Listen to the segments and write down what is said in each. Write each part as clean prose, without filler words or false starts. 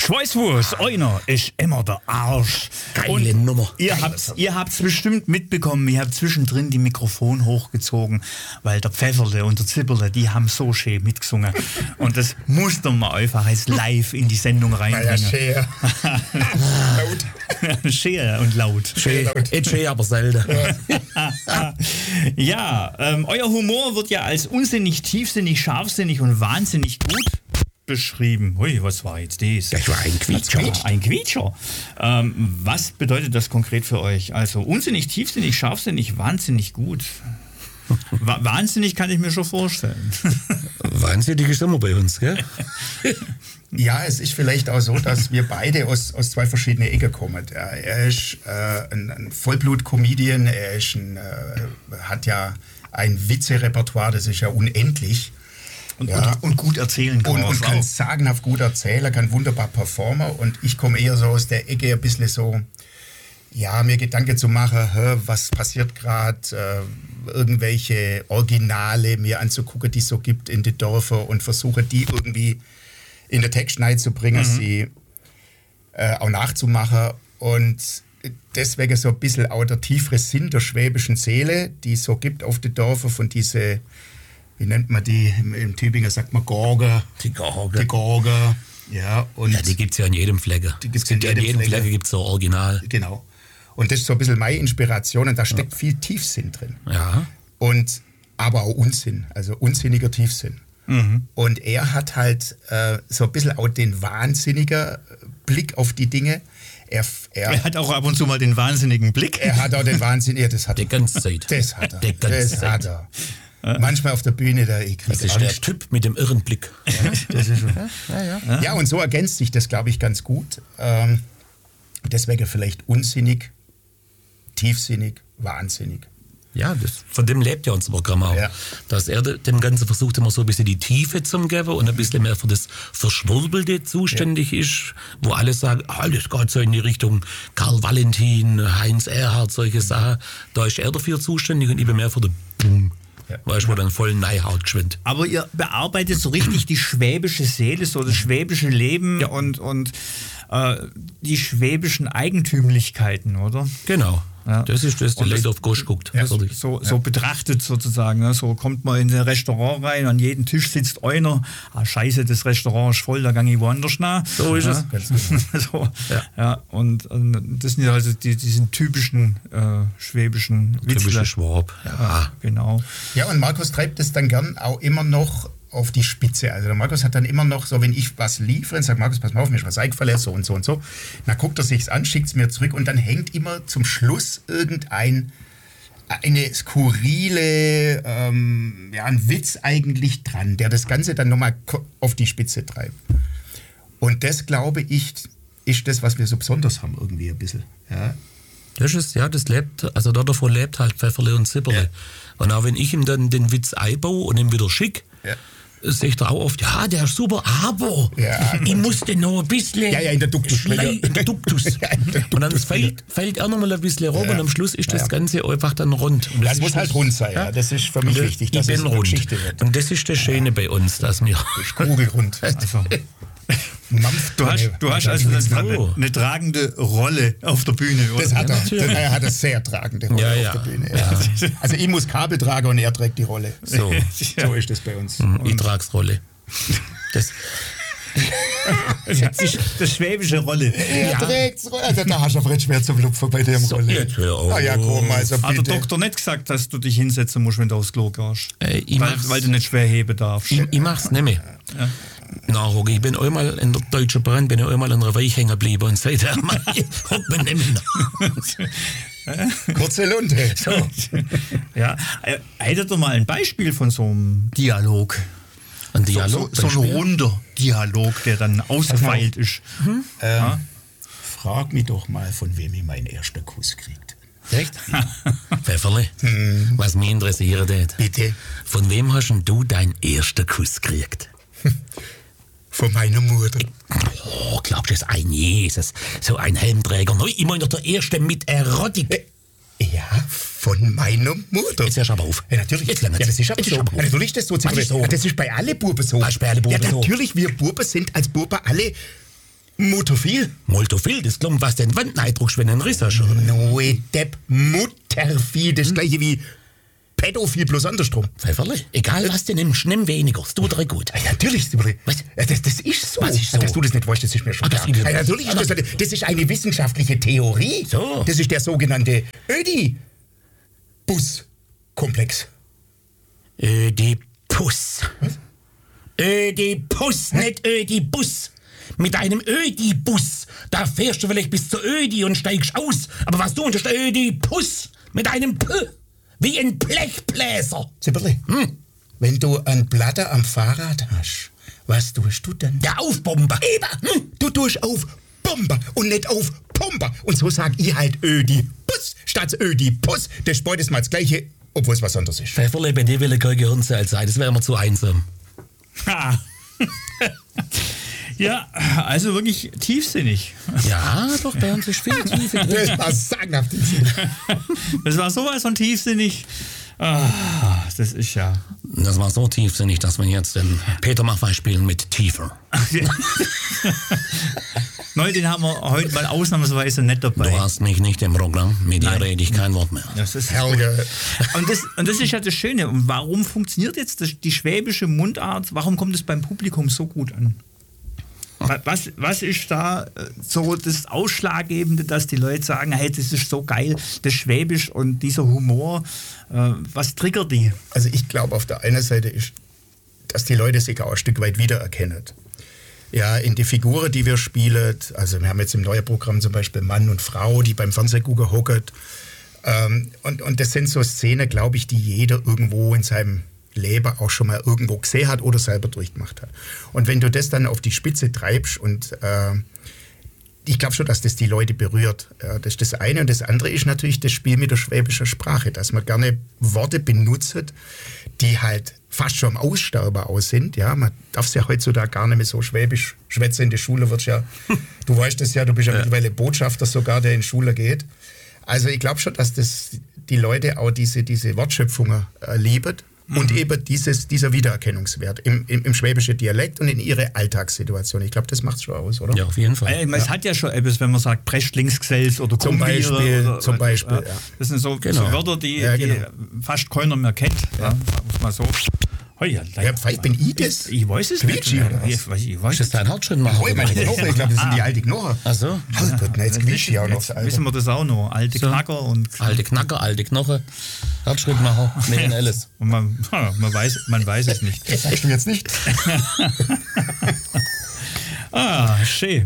Schweißwurst, einer ist immer der Arsch. Geile Nummer. Ihr habt's bestimmt mitbekommen, ihr habt zwischendrin die Mikrofon hochgezogen, weil der Pfefferle und der Zipperle, die haben so schön mitgesungen. Und das musste man einfach als live in die Sendung reinbringen. Ja, laut. Schön und laut. Schön, aber selten. Ja, euer Humor wird ja als unsinnig, tiefsinnig, scharfsinnig und wahnsinnig gut beschrieben. Hui, was war jetzt das? Das war ein Quietscher. Ein Quietscher. Was bedeutet das konkret für euch? Also unsinnig, tiefsinnig, scharfsinnig, wahnsinnig gut. Wahnsinnig kann ich mir schon vorstellen. Wahnsinnig ist immer bei uns, gell? Ja, es ist vielleicht auch so, dass wir beide aus zwei verschiedenen Ecken kommen. Er ist ein Vollblut-Comedian, hat ja ein Witze-Repertoire, das ist ja unendlich. Und gut erzählen kann. Und kann sagenhaft gut erzählen, kann wunderbar performen. Und ich komme eher so aus der Ecke ein bisschen so, ja, mir Gedanken zu machen, was passiert gerade, irgendwelche Originale mir anzugucken, die es so gibt in den Dörfern und versuche die irgendwie in der Textschneide zu bringen, sie auch nachzumachen. Und deswegen so ein bisschen auch der tiefere Sinn der schwäbischen Seele, die es so gibt auf den Dörfern, von diese, wie nennt man die, im Tübinger sagt man Gorge. Die Gorge. Die Gorge, ja. Und ja, die gibt es ja an jedem Flecke. Die gibt's in jedem Flecke gibt es so Original. Genau. Und das ist so ein bisschen meine Inspiration und da steckt viel Tiefsinn drin. Ja. Und aber auch Unsinn, also unsinniger Tiefsinn. Und er hat halt so ein bisschen auch den wahnsinnigen Blick auf die Dinge. Er hat auch ab und zu mal den wahnsinnigen Blick. Er hat auch den wahnsinnigen, das hat die ganze Zeit. Das hat er. Die ganze Zeit. Hat er. Manchmal auf der Bühne, das ist der Typ mit dem irren Blick. Ja, das ist ja, und so ergänzt sich das, glaube ich, ganz gut. Deswegen vielleicht unsinnig, tiefsinnig, wahnsinnig. Ja, von dem lebt ja unser Programm auch. Ja. Dass er dem Ganzen versucht, immer so ein bisschen die Tiefe zu geben und ein bisschen mehr für das Verschwurbelte zuständig ist, wo alle sagen, alles geht so in die Richtung Karl Valentin, Heinz Erhardt, solche Sachen. Da ist er dafür zuständig und ich bin mehr für den Boom. Weißt du, wo dann voll Neuhaut geschwind. Aber ihr bearbeitet so richtig die schwäbische Seele, so das schwäbische Leben und die schwäbischen Eigentümlichkeiten, oder? Genau. Ja. Das ist das, der Leute auf Gosch guckt. Ja, so betrachtet sozusagen. Ne? So kommt man in ein Restaurant rein, an jedem Tisch sitzt einer. Ah, scheiße, das Restaurant ist voll, da gehe ich woanders nach. So ist es. So, und das sind also diesen typischen schwäbischen Witzler. Typische Schwab. Ja, genau. Ja, und Markus treibt es dann gern auch immer noch auf die Spitze. Also der Markus hat dann immer noch so, wenn ich was liefere und sage, Markus, pass mal auf, mir ist was eingefallen, so und so und so. Dann guckt er sich's an, schickt es mir zurück und dann hängt immer zum Schluss eine skurrile, ein Witz eigentlich dran, der das Ganze dann nochmal auf die Spitze treibt. Und das, glaube ich, ist das, was wir so besonders haben irgendwie ein bisschen. Ja. Das lebt, also davon lebt halt Pfefferle und Zipperle. Ja. Und auch wenn ich ihm dann den Witz einbaue und ihm wieder schick, sagt er auch oft, ja, der ist super, aber ich musste noch ein bisschen in der Duktus. Und dann fällt er noch mal ein bisschen rum und am Schluss ist das Ganze einfach dann rund. Und das muss halt rund sein, das ist für mich wichtig, dass es eine Geschichte wird. Und das ist das Schöne bei uns, dass wir... Das ist kugelrund. Du hast also eine tragende Rolle auf der Bühne, oder? Das hat er. Er hat eine sehr tragende Rolle auf der Bühne. Ja. Also ich muss Kabel tragen und er trägt die Rolle. So ist das bei uns. Ich trage Rolle. Das ist das schwäbische Rolle. Er trägt Rolle. Also da hast du aber schwer zum Lupfen bei dem Rolle. Komm, also bitte. Hat der Doktor nicht gesagt, dass du dich hinsetzen musst, wenn du aufs Klo gehst? Weil du nicht schwer heben darfst. Ich mach's nicht mehr. Ja. Ich bin einmal in der Deutschen Bahn, bin einmal an einer Weich hängen geblieben und seitdem hockt man nicht mehr. Kurze Lunte. So. Ja, hättet ihr mal ein Beispiel von so einem Dialog? Ein Dialog? So ein runder Dialog, der dann ausgefeilt ist. Frag mich doch mal, von wem ich meinen ersten Kuss kriegt. Echt? Pfefferle, was mich interessiert hat. Bitte? Von wem hast du deinen ersten Kuss gekriegt? Von meiner Mutter. Glaubst du, das ist ein Jesus? So ein Helmträger. Immer noch der Erste mit Erotik. Ja, von meiner Mutter. Jetzt hörst du aber auf. Ja, natürlich. Jetzt das ist aber so. Ja, natürlich ist das so. Das ist bei allen Buben so. Was bei allen Buben so? Natürlich, wir Buben sind als Buben alle Mutterviel? Multophil, das klingt, was den Wand neidruckst, wenn du einen Riss hast. Oder? Noe Depp, Mutterviel, das gleiche wie Pädophil plus andersrum. Pfefferle, egal was du nimmst, nimm weniger, es tut dir gut. Ja, natürlich, Was? das ist so. Was ist so? Dass du das nicht weißt, das ist mir schon klar. Ja, natürlich ist das ist eine wissenschaftliche Theorie. So. Das ist der sogenannte Ödipus-Komplex. Ödipus. Was? Ödipus, nicht Ödibus. Mit einem Ödibus, da fährst du vielleicht bis zur Ödi und steigst aus. Aber was du unter Ödipus mit einem P, wie ein Blechbläser. Zipperli, wenn du ein Blatter am Fahrrad hast, was tust du dann? Der Aufbomber. Du tust auf Bomber und nicht auf Pumper. Und so sag ich halt Ödipus statt Ödipus. Das ist beides mal das Gleiche, obwohl es was anderes ist. Pfefferle, bei dir will kein Gehirnzeit sein, das wäre mir zu einsam. Ha. Ja, also wirklich tiefsinnig. Ja, doch, bei uns ist viel Tiefe drin. Das war sagenhaft. Das war sowas von tiefsinnig. Ah, das ist ja... Das war so tiefsinnig, dass wir jetzt den Peter Maffay spielen mit Tiefer. Neu, den haben wir heute mal ausnahmsweise nicht dabei. Du hast mich nicht im Programm, mit dir rede ich kein Wort mehr. Das ist Helge. und das ist ja das Schöne. Und warum funktioniert jetzt die schwäbische Mundart? Warum kommt es beim Publikum so gut an? Was ist da so das Ausschlaggebende, dass die Leute sagen, hey, das ist so geil, das Schwäbisch und dieser Humor, was triggert die? Also ich glaube, auf der einen Seite ist, dass die Leute sich auch ein Stück weit wiedererkennen. Ja, in die Figuren, die wir spielen, also wir haben jetzt im neuen Programm zum Beispiel Mann und Frau, die beim Fernsehgucken hocken. Und das sind so Szenen, glaube ich, die jeder irgendwo in seinem Leben auch schon mal irgendwo gesehen hat oder selber durchgemacht hat. Und wenn du das dann auf die Spitze treibst und ich glaube schon, dass das die Leute berührt. Das ist das eine. Und das andere ist natürlich das Spiel mit der schwäbischen Sprache, dass man gerne Worte benutzt, die halt fast schon am Aussterben aus sind. Ja, man darf es ja heutzutage gar nicht mehr so schwäbisch schwätzen. In der Schule wird ja, du weißt das ja, du bist ja mittlerweile Botschafter sogar, der in die Schule geht. Also ich glaube schon, dass das die Leute auch diese Wortschöpfungen lieben. Und eben dieser Wiedererkennungswert im schwäbischen Dialekt und in ihre Alltagssituation. Ich glaube, das macht es schon aus, oder? Ja, auf jeden Fall. Es hat ja schon etwas, wenn man sagt, Prechtlingsgesells oder Zum Beispiel. Ja. Das sind so Wörter, die fast keiner mehr kennt. Ja. Muss man so. Vielleicht bin ich das. Ich weiß es nicht. Oder was? Ich weiß, das ist dein Hauptschrittmacher. Ich glaube, das sind die alten Knorren. Ach so. Jetzt quietsche ich auch noch. Wissen wir das auch noch. Alte Knacker und... Alte Knacker, alte Knochen. Hauptschrittmacher, neben alles. Und man weiß es nicht. Das sagst du jetzt nicht. Schön.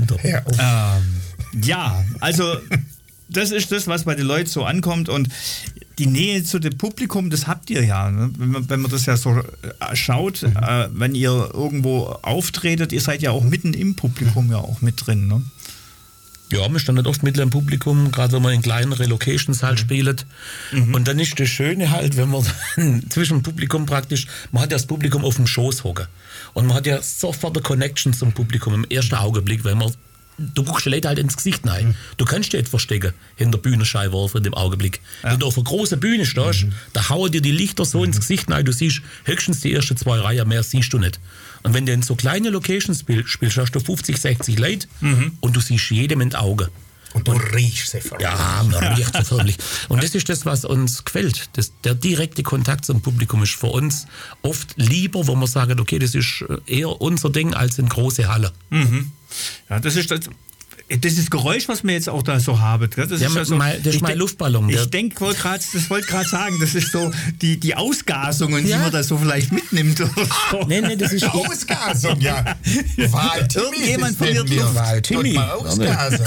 Ja, also das ist das, was bei den Leuten so ankommt und die Nähe zu dem Publikum, das habt ihr ja. Ne? Wenn man das ja so schaut, wenn ihr irgendwo auftretet, ihr seid ja auch mitten im Publikum ja auch mit drin. Ne? Ja, wir standen oft mitten im Publikum, gerade wenn man in kleinere Locations halt spielt. Und dann ist das Schöne halt, wenn man zwischen dem Publikum praktisch, man hat ja das Publikum auf dem Schoß hocken. Und man hat ja sofort eine Connection zum Publikum im ersten Augenblick, weil man, du guckst die Leute halt ins Gesicht rein. Du kannst dich nicht verstecken hinter Bühnenscheinwerfer in dem Augenblick. Ja. Wenn du auf einer großen Bühne stehst, da hauen dir die Lichter so ins Gesicht rein, du siehst höchstens die ersten 2 Reihen, mehr siehst du nicht. Und wenn du in so kleine Locations spielst, hast du 50, 60 Leute und du siehst jedem ins Auge. Und du riechst sie förmlich. Ja, man riecht sie förmlich. Und das ist das, was uns gefällt. Der direkte Kontakt zum Publikum ist für uns oft lieber, wo man sagt, okay, das ist eher unser Ding als in große Halle. Ja, das ist das Geräusch, was wir jetzt auch da so haben. Das ist, das ist mein Luftballon. Ich wollte gerade sagen, das ist so die Ausgasungen, die man da so vielleicht mitnimmt. Oder so. Nee, das ist Ausgasung, ja. Irgendjemand verliert Luft. Timmy. Ausgasung.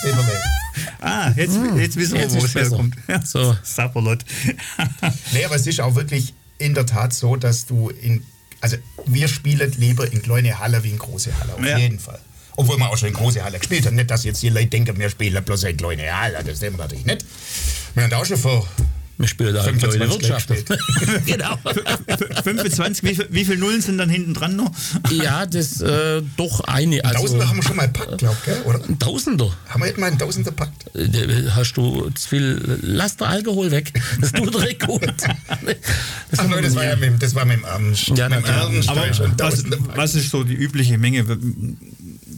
Jetzt wissen wir, wo es herkommt. Ja. So. Sapperlot. Nee, aber es ist auch wirklich in der Tat so, dass wir spielen lieber in kleine Halle wie in große Halle. Auf jeden Fall. Obwohl wir auch schon in große Halle gespielt haben. Nicht, dass jetzt die Leute denken, wir spielen bloß in kleine Halle. Das sehen wir natürlich nicht. Wir haben da auch schon wir spielen da in kleine Wirtschaft. Genau. 25, wie viele Nullen sind dann hinten dran noch? Ja, das doch eine. Also, Tausender haben wir schon mal gepackt, glaube ich, oder? Ein Tausender? Haben wir jetzt mal einen Tausender gepackt? Hast du zu viel, lass der Alkohol weg. Das tut direkt gut. Das war mit dem Abend. Ja, aber was ist so die übliche Menge?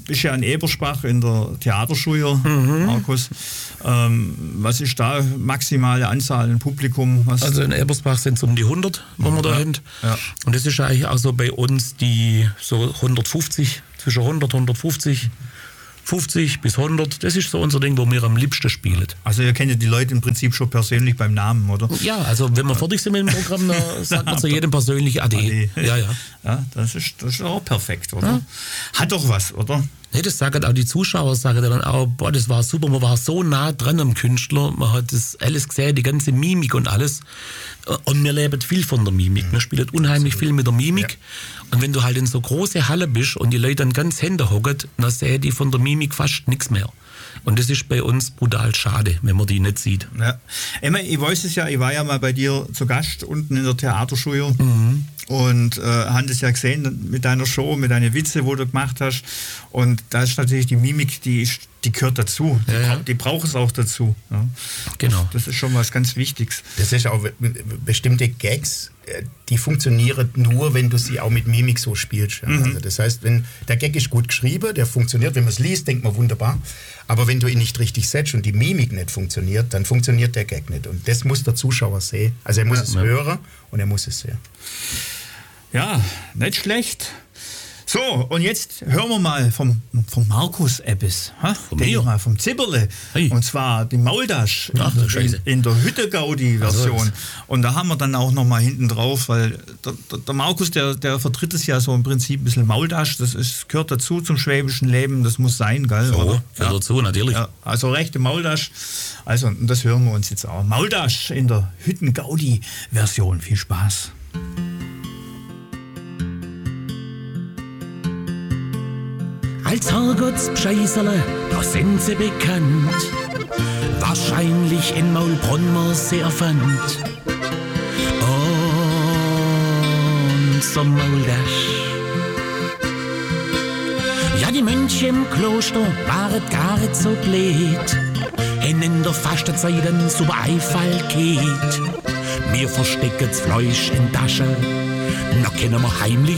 bist ja in Ebersbach in der Theaterschule, Markus. Was ist da maximale Anzahl an Publikum? Also in Ebersbach sind es um die 100, wo wir da sind. Ja. Und das ist eigentlich auch so bei uns die so 150, zwischen 100, 150, 50 bis 100. Das ist so unser Ding, wo wir am liebsten spielen. Also ihr kennt ja die Leute im Prinzip schon persönlich beim Namen, oder? Ja, also wenn wir fertig sind mit dem Programm, dann sagt man zu jedem persönlich Ade. Ja, das ist auch perfekt, oder? Ja. Hat doch was, oder? Nee, das sagen auch die Zuschauer, sagen dann auch, boah, das war super, man war so nah dran am Künstler, man hat das alles gesehen, die ganze Mimik und alles. Und wir leben viel von der Mimik, wir spielen unheimlich viel mit der Mimik. Ja. Und wenn du halt in so große Halle bist und die Leute dann ganz Hände hocken, dann sehen die von der Mimik fast nichts mehr. Und das ist bei uns brutal schade, wenn man die nicht sieht. Ja. Ich weiß es ja, ich war ja mal bei dir zu Gast unten in der Theaterschule und haben das ja gesehen mit deiner Show, mit deinen Witze, wo du gemacht hast. Und da ist natürlich die Mimik, die gehört dazu. Die braucht es auch dazu. Ja. Genau. Das ist schon was ganz Wichtiges. Das ist auch bestimmte Gags, die funktionieren nur, wenn du sie auch mit Mimik so spielst. Ja. Also das heißt, wenn der Gag ist gut geschrieben, der funktioniert, wenn man es liest, denkt man wunderbar. Aber wenn du ihn nicht richtig setzt und die Mimik nicht funktioniert, dann funktioniert der Gag nicht. Und das muss der Zuschauer sehen. Also er muss es hören und er muss es sehen. Ja, nicht schlecht. So, und jetzt hören wir mal vom Markus etwas. Vom Zibberle. Hey. Und zwar die Maultasch in der Hütte-Gaudi-Version. Also, und da haben wir dann auch noch mal hinten drauf, weil der Markus, der vertritt es ja so im Prinzip ein bisschen Maultasch. Das gehört dazu zum schwäbischen Leben. Das muss sein, gell? So, gehört dazu, natürlich. Ja, also rechte Maultasch. Also, und das hören wir uns jetzt auch. Maultasch in der Hütten-Gaudi-Version. Viel Spaß. Als Herrgottspscheißerle, da sind sie bekannt. Wahrscheinlich in Maulbronn man sie erfand. Und so Maultasch. Ja, die Mönche im Kloster waren gar nicht so blöd. Hen in der Fastenzeit ein super Einfall geht. Wir verstecken's Fleisch in Tasche. Na können wir heimlich